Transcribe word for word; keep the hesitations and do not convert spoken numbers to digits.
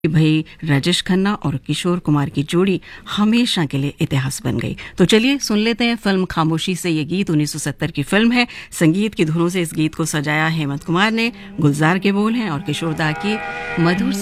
भाई राजेश खन्ना और किशोर कुमार की जोड़ी हमेशा के लिए इतिहास बन गई। तो चलिए सुन लेते हैं फिल्म खामोशी से ये गीत। उन्नीस सौ सत्तर की फिल्म है। संगीत की धुनों से इस गीत को सजाया हेमंत कुमार ने। गुलजार के बोल हैं और किशोर दा की मधुर